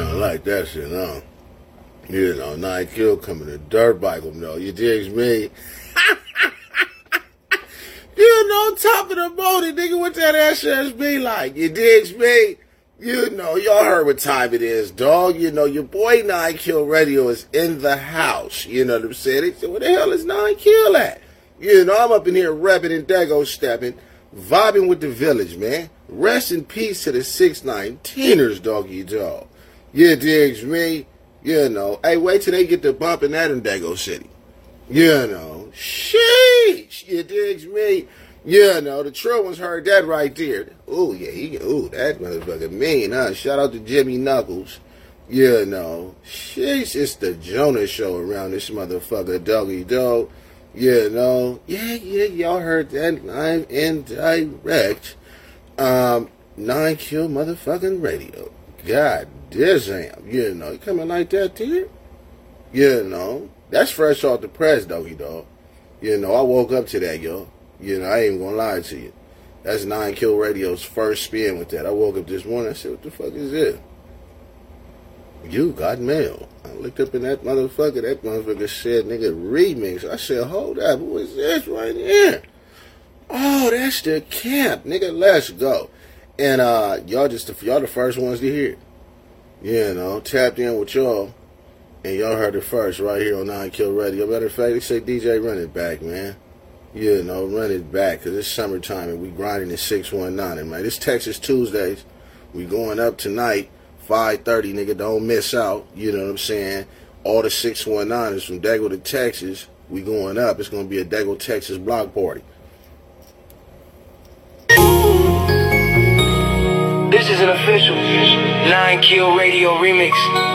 I like that shit, huh? You know, 9 Kill coming to dirt bike them, though. You dig me? You know, top of the morning, nigga, what that SSB be like? You dig me? You know, y'all heard what time it is, dog. You know, your boy 9 Kill Radio is in the house. You know what I'm saying? They said, where the hell is 9 Kill at? You know, I'm up in here repping and dago stepping, vibing with the village, man. Rest in peace to the 619ers, doggy dog. You digs me? You know, hey, wait till they get the bumping that in Dago City. You know, sheesh, you digs me? You know, the true ones heard that right there. Ooh, yeah, that motherfucker mean, huh? Shout out to Jimmy Knuckles. You know, sheesh, it's the Jonah show around this motherfucker, doggy dog. You know, yeah, y'all heard that live and direct. 9 Kill motherfucking radio. God damn, you know, you coming like that to you? You know, that's fresh off the press, doggy dog. You know, I woke up to that, yo. You know, I ain't even gonna lie to you. That's 9 Kill Radio's first spin with that. I woke up this morning, I said, what the fuck is this? You got mail. I looked up in that motherfucker said, nigga, remix. I said, hold up, who is this right here? Oh, that's the camp, nigga, let's go. And y'all the first ones to hear it. You know, tapped in with y'all, and y'all heard it first right here on 9 Kill Radio. Matter of fact, they say, DJ, run it back, man. You know, run it back, because it's summertime, and we grinding at 619, man. It's Texas Tuesdays. We going up tonight, 5:30, nigga, don't miss out. You know what I'm saying? All the 619ers from Dago to Texas, we going up. It's going to be a Dago, Texas block party. This is an official 9 Kill Radio remix.